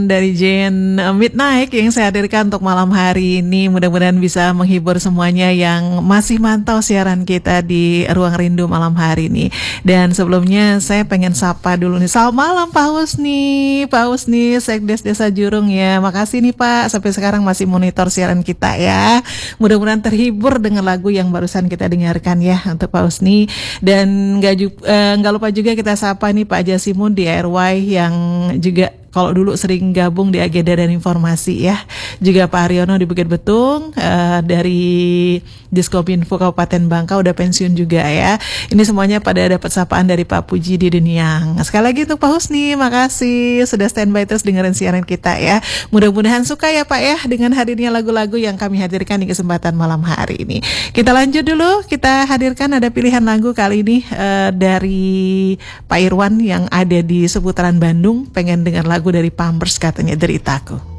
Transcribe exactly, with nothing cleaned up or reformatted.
Dari Jane Midnight yang saya hadirkan untuk malam hari ini. Mudah-mudahan bisa menghibur semuanya yang masih mantau siaran kita di Ruang Rindu malam hari ini. Dan sebelumnya saya pengen sapa dulu nih. Selamat malam Pak Husni, Pak Husni Sekdes Desa Jurung ya. Makasih nih Pak, sampai sekarang masih monitor siaran kita ya. Mudah-mudahan terhibur dengan lagu yang barusan kita dengarkan ya untuk Pak Husni. Dan nggak eh, nggak lupa juga kita sapa nih Pak Jasimun di R Y yang juga kalau dulu sering gabung di Agenda dan Informasi ya. Juga Pak Haryono di Bukit Betung, uh, dari Diskominfo Kabupaten Bangka udah pensiun juga ya. Ini semuanya pada dapat sapaan dari Pak Puji di Deniang. Sekali lagi untuk Pak Husni, makasih sudah standby terus dengerin siaran kita ya. Mudah-mudahan suka ya Pak ya dengan hadirnya lagu-lagu yang kami hadirkan di kesempatan malam hari ini. Kita lanjut dulu, kita hadirkan ada pilihan lagu kali ini uh, dari Pak Irwan yang ada di seputaran Bandung, pengen dengar lagu dari Pampers katanya, Deritaku.